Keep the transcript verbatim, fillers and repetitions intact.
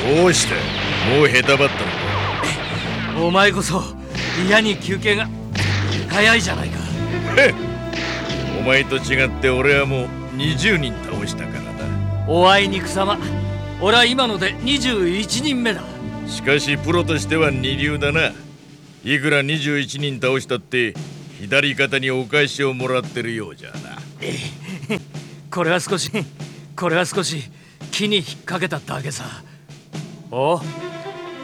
どうした？もうへたばったのか？ お前こそ嫌に休憩が早いじゃないか。 へっ、お前と違って俺はもうにじゅうにん倒したからな。 おあいにくさま、俺は今のでにじゅういちにんめだ。 しかしプロとしては二流だな。いくらにじゅういちにん倒したって左肩にお返しをもらってるようじゃな。 これは少しこれは少し木に引っ掛けただけさ。おう。